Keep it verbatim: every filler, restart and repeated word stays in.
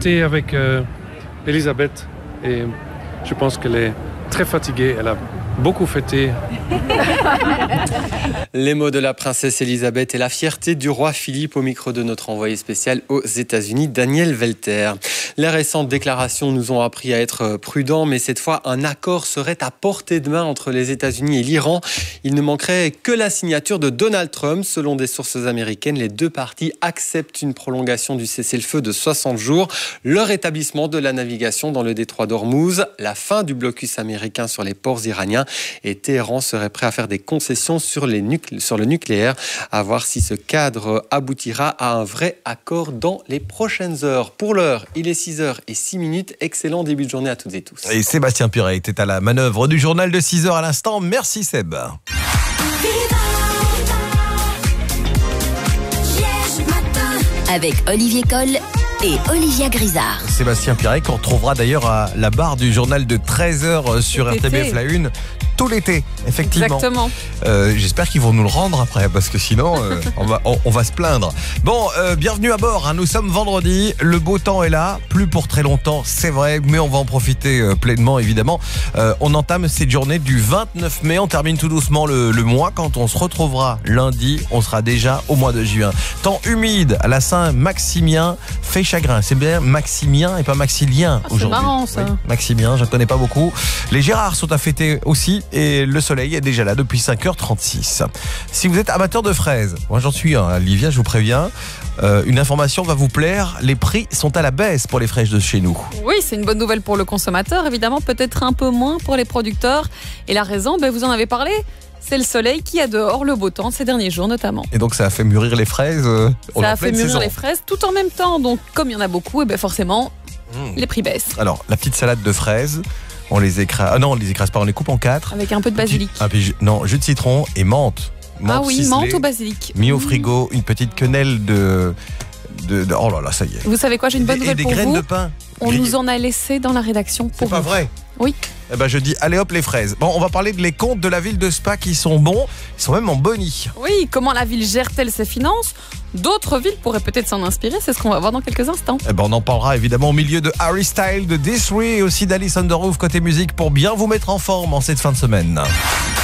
fêté avec euh, Elisabeth et je pense qu'elle est très fatiguée. Elle a beaucoup fêté. Les mots de la princesse Elisabeth et la fierté du roi Philippe au micro de notre envoyé spécial aux États-Unis, Daniel Welter. Les récentes déclarations nous ont appris à être prudents, mais cette fois, un accord serait à portée de main entre les États-Unis et l'Iran. Il ne manquerait que la signature de Donald Trump. Selon des sources américaines, les deux parties acceptent une prolongation du cessez-le-feu de soixante jours, le rétablissement de la navigation dans le détroit d'Ormuz, la fin du blocus américain sur les ports iraniens et Téhéran serait prêt à faire des concessions sur, les nuclé- sur le nucléaire. À voir si ce cadre aboutira à un vrai accord dans les prochaines heures. Pour l'heure, il est six heures zéro six minutes. Excellent début de journée à toutes et tous. Et Sébastien Piret était à la manœuvre du journal de six heures à l'instant. Merci Seb. Avec Olivier Coll et Olivia Grisard. Sébastien Piret qu'on retrouvera d'ailleurs à la barre du journal de treize heures sur R T B F La Une. Tout l'été, effectivement. Exactement. Euh, j'espère qu'ils vont nous le rendre après, parce que sinon, euh, on, va, on, on va se plaindre. Bon, euh, bienvenue à bord. Hein, nous sommes vendredi. Le beau temps est là. Plus pour très longtemps, c'est vrai, mais on va en profiter euh, pleinement, évidemment. Euh, on entame cette journée du vingt-neuf mai. On termine tout doucement le, le mois. Quand on se retrouvera lundi, on sera déjà au mois de juin. Temps humide à la Saint-Maximien fait chagrin. C'est bien Maximien et pas Maxilien ah, aujourd'hui. C'est marrant, ça. Oui, Maximien, je ne connais pas beaucoup. Les Gérards sont à fêter aussi. Et le soleil est déjà là depuis cinq heures trente-six. Si vous êtes amateur de fraises, moi j'en suis un, Olivia, je vous préviens, euh, une information va vous plaire, les prix sont à la baisse pour les fraises de chez nous. Oui, c'est une bonne nouvelle pour le consommateur, évidemment, peut-être un peu moins pour les producteurs. Et la raison, ben, vous en avez parlé, c'est le soleil qui a dehors, le beau temps, ces derniers jours notamment. Et donc ça a fait mûrir les fraises euh, Ça a fait mûrir saison. les fraises tout en même temps, donc comme il y en a beaucoup, et ben forcément, mmh. les prix baissent. Alors, la petite salade de fraises, on les écrase. Ah non, on les écrase pas, on les coupe en quatre. Avec un peu de basilic. Un petit, non, jus de citron et menthe. menthe ah oui, ciselée, menthe au basilic. Mis au frigo, une petite quenelle de, de, de. Oh là là, ça y est. Vous savez quoi, j'ai une bonne nouvelle pour vous. Et des graines de pain. On grillées. nous en a laissé dans la rédaction pour C'est pas vous. vrai? Oui. Eh ben je dis, allez hop les fraises. Bon, on va parler de les comptes de la ville de Spa qui sont bons. Ils sont même en boni. Oui, comment la ville gère-t-elle ses finances? D'autres villes pourraient peut-être s'en inspirer, c'est ce qu'on va voir dans quelques instants. Eh ben on en parlera évidemment au milieu de Harry Styles, de D trois et aussi d'Alice Underwood côté musique pour bien vous mettre en forme en cette fin de semaine.